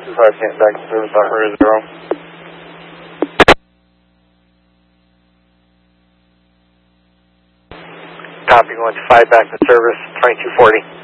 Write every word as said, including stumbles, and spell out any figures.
two five can't back to service operator zero. Copy, going to five back to service, twenty-two forty.